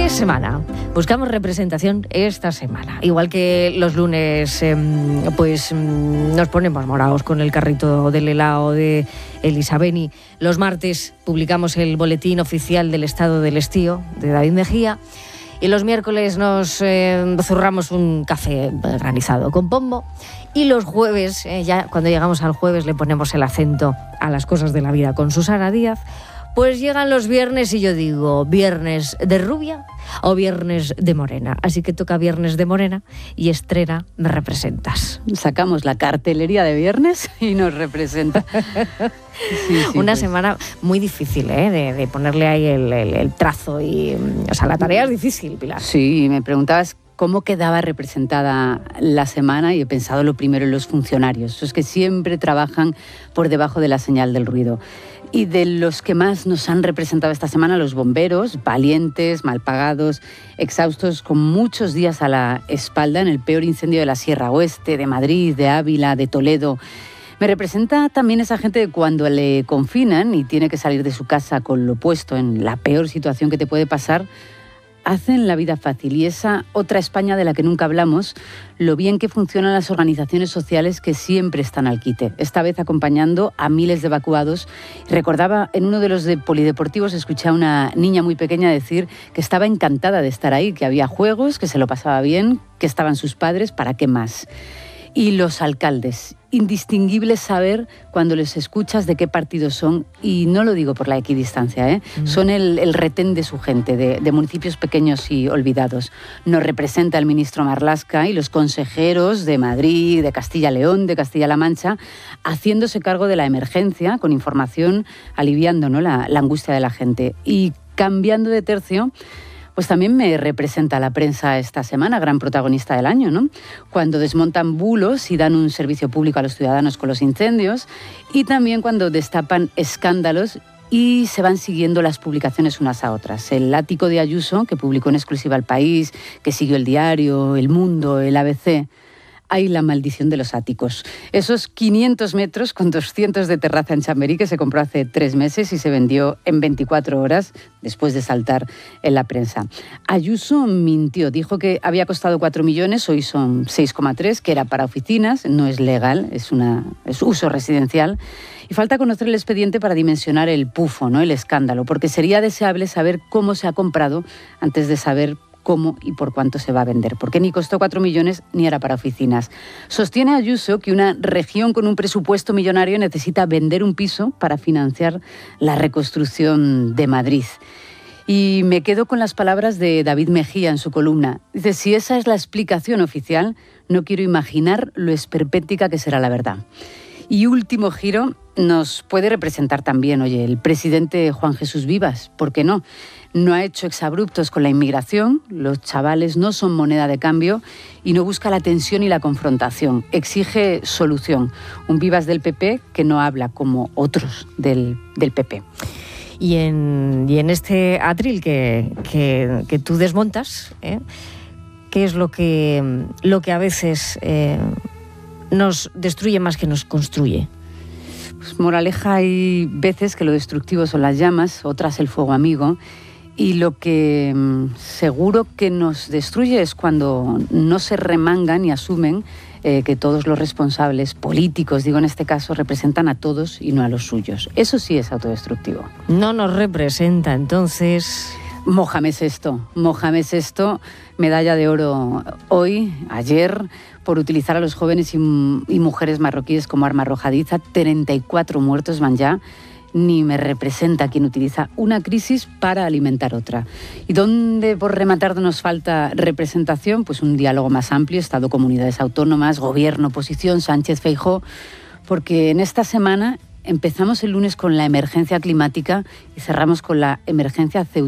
semana. Buscamos representación esta semana. Igual que los lunes, nos ponemos morados con el carrito del helado de Elisa Beni. Los martes publicamos el boletín oficial del estado del estío de David Mejía. Y los miércoles nos zurramos un café granizado con pombo. Y los jueves, ya cuando llegamos al jueves, le ponemos el acento a las cosas de la vida con Susana Díaz. Pues llegan los viernes y yo digo, ¿viernes de rubia o viernes de morena? Así que toca viernes de morena y estrena Me Representas. Sacamos la cartelería de viernes y nos representa. Una semana muy difícil, de ponerle ahí el trazo. O sea, la tarea es difícil, Pilar. Sí, me preguntabas cómo quedaba representada la semana y he pensado lo primero en los funcionarios, esos que siempre trabajan por debajo de la señal del ruido. Y de los que más nos han representado esta semana, los bomberos, valientes, mal pagados, exhaustos, con muchos días a la espalda en el peor incendio de la Sierra Oeste, de Madrid, de Ávila, de Toledo. Me representa también esa gente que cuando le confinan y tiene que salir de su casa con lo puesto en la peor situación que te puede pasar, hacen la vida fácil. Y esa otra España de la que nunca hablamos, lo bien que funcionan las organizaciones sociales que siempre están al quite, esta vez acompañando a miles de evacuados. Recordaba en uno de los polideportivos, escuché a una niña muy pequeña decir que estaba encantada de estar ahí, que había juegos, que se lo pasaba bien, que estaban sus padres, ¿para qué más? Y los alcaldes, indistinguible saber cuando les escuchas de qué partido son, y no lo digo por la equidistancia, son el retén de su gente, de municipios pequeños y olvidados. Nos representa el ministro Marlaska y los consejeros de Madrid, de Castilla-León, de Castilla-La Mancha, haciéndose cargo de la emergencia, con información, aliviando, ¿no?, la angustia de la gente. Y cambiando de tercio, pues también me representa la prensa esta semana, gran protagonista del año, ¿no? Cuando desmontan bulos y dan un servicio público a los ciudadanos con los incendios, y también cuando destapan escándalos y se van siguiendo las publicaciones unas a otras. El ático de Ayuso, que publicó en exclusiva El País, que siguió El Diario, El Mundo, el ABC. Hay la maldición de los áticos. Esos 500 metros con 200 de terraza en Chamberí, que se compró hace 3 meses y se vendió en 24 horas después de saltar en la prensa. Ayuso mintió, dijo que había costado 4 millones, hoy son 6,3, que era para oficinas, no es legal, es uso residencial. Y falta conocer el expediente para dimensionar el pufo, ¿no?, el escándalo, porque sería deseable saber cómo se ha comprado antes de saber cómo y por cuánto se va a vender, porque ni costó 4 millones ni era para oficinas. Sostiene Ayuso que una región con un presupuesto millonario necesita vender un piso para financiar la reconstrucción de Madrid. Y me quedo con las palabras de David Mejía en su columna. Dice, si esa es la explicación oficial, no quiero imaginar lo esperpéntica que será la verdad. Y último giro, nos puede representar también, el presidente Juan Jesús Vivas, ¿por qué no? No ha hecho exabruptos con la inmigración, los chavales no son moneda de cambio y no busca la tensión y la confrontación, exige solución. Un Vivas del PP que no habla como otros del PP. Y en este atril que tú desmontas, ¿qué es lo que a veces nos destruye más que nos construye? Pues moraleja, hay veces que lo destructivo son las llamas, otras el fuego amigo, y lo que seguro que nos destruye es cuando no se remangan y asumen que todos los responsables políticos, digo en este caso, representan a todos y no a los suyos. Eso sí es autodestructivo. No nos representa, entonces... Mohamed VI, medalla de oro hoy, ayer, por utilizar a los jóvenes y mujeres marroquíes como arma arrojadiza. 34 muertos van ya. Ni me representa quien utiliza una crisis para alimentar otra. ¿Y dónde, por rematar, nos falta representación? Pues un diálogo más amplio, Estado, comunidades autónomas, gobierno, oposición, Sánchez, Feijóo, porque en esta semana empezamos el lunes con la emergencia climática y cerramos con la emergencia